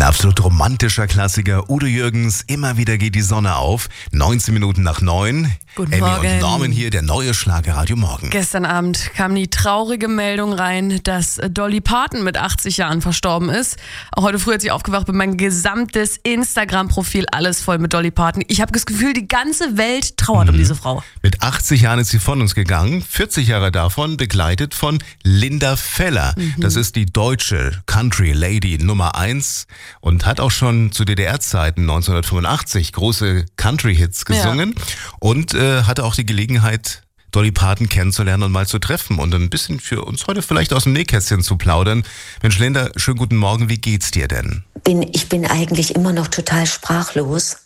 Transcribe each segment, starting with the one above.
absolut romantischer Klassiker. Udo Jürgens, immer wieder geht die Sonne auf. 19 Minuten nach 9. Guten Emmy Morgen. und Norman hier, der neue Schlagerradio Morgen. Gestern Abend kam die traurige Meldung rein, dass Dolly Parton mit 80 Jahren verstorben ist. Auch heute früh, als ich aufgewacht bin, mein gesamtes Instagram-Profil alles voll mit Dolly Parton. Ich habe das Gefühl, die ganze Welt trauert um diese Frau. Mit 80 Jahren ist sie von uns gegangen. 40 Jahre davon begleitet von Linda Feller. Das ist die deutsche Country Lady Nummer 1 und hat auch schon zu DDR-Zeiten 1985 große Country-Hits gesungen und hatte auch die Gelegenheit, Dolly Parton kennenzulernen und mal zu treffen und ein bisschen für uns heute vielleicht aus dem Nähkästchen zu plaudern. Mensch, Linda, schönen guten Morgen, wie geht's dir denn? Ich bin eigentlich immer noch total sprachlos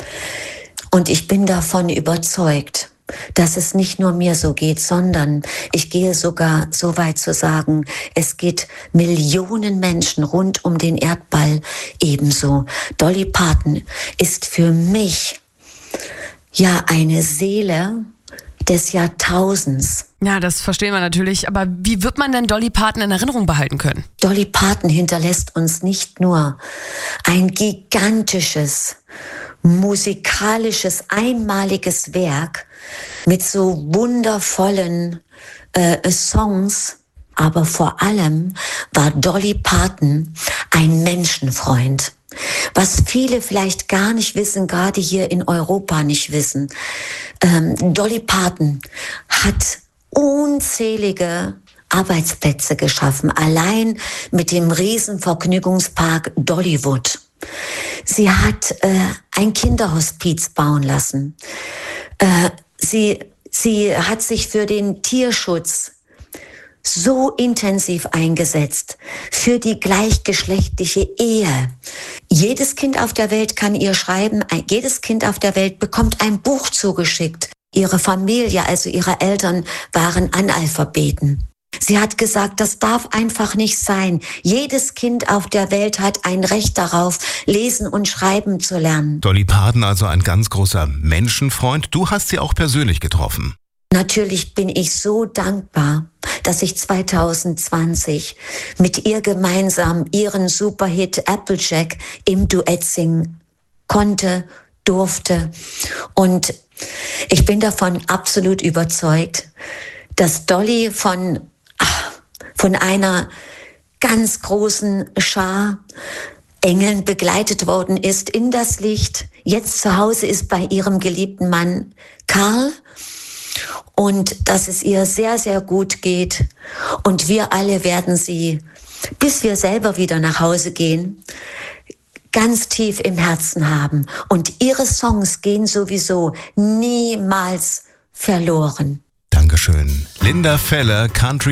und ich bin davon überzeugt, dass es nicht nur mir so geht, sondern ich gehe sogar so weit zu sagen, es geht Millionen Menschen rund um den Erdball ebenso. Dolly Parton ist für mich ja eine Seele des Jahrtausends. Ja, das verstehen wir natürlich. Aber wie wird man denn Dolly Parton in Erinnerung behalten können? Dolly Parton hinterlässt uns nicht nur ein gigantisches, musikalisches, einmaliges Werk mit so wundervollen Songs, aber vor allem war Dolly Parton ein Menschenfreund. Was viele vielleicht gar nicht wissen, gerade hier in Europa nicht wissen. Dolly Parton hat unzählige Arbeitsplätze geschaffen, allein mit dem Riesenvergnügungspark Dollywood. Sie hat ein Kinderhospiz bauen lassen. Sie hat sich für den Tierschutz so intensiv eingesetzt, für die gleichgeschlechtliche Ehe. Jedes Kind auf der Welt kann ihr schreiben, jedes Kind auf der Welt bekommt ein Buch zugeschickt. Ihre Familie, also ihre Eltern, waren Analphabeten. Sie hat gesagt, das darf einfach nicht sein. Jedes Kind auf der Welt hat ein Recht darauf, lesen und schreiben zu lernen. Dolly Parton, also ein ganz großer Menschenfreund. Du hast sie auch persönlich getroffen. Natürlich bin ich so dankbar, dass ich 2020 mit ihr gemeinsam ihren Superhit Applejack im Duett singen konnte, durfte. Und ich bin davon absolut überzeugt, dass Dolly von einer ganz großen Schar Engeln begleitet worden ist in das Licht. Jetzt zu Hause ist bei ihrem geliebten Mann Karl. Und dass es ihr sehr, sehr gut geht. Und wir alle werden sie, bis wir selber wieder nach Hause gehen, ganz tief im Herzen haben. Und ihre Songs gehen sowieso niemals verloren. Dankeschön. Linda Feller, Country